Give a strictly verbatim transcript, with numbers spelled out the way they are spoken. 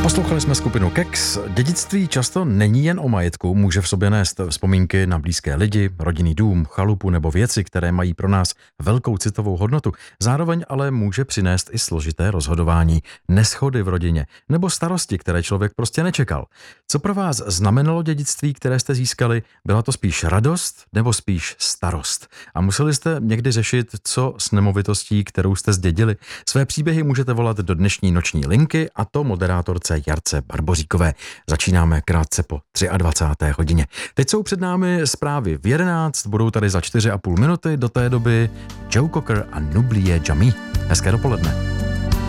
Poslouchali jsme skupinu Kex. Dědictví často není jen o majetku, může v sobě nést vzpomínky na blízké lidi, rodinný dům, chalupu nebo věci, které mají pro nás velkou citovou hodnotu. Zároveň ale může přinést i složité rozhodování, neshody v rodině nebo starosti, které člověk prostě nečekal. Co pro vás znamenalo dědictví, které jste získali? Byla to spíš radost nebo spíš starost? A museli jste někdy řešit, co s nemovitostí, kterou jste zdědili? Své příběhy můžete volat do dnešní noční linky, a to moderátorce Jarce Barboříkové. Začínáme krátce po dvacáté třetí hodině. Teď jsou před námi zprávy v jedenáct, budou tady za čtyři a půl minuty, do té doby Joe Cocker a Nublie Jami. Hezké dopoledne.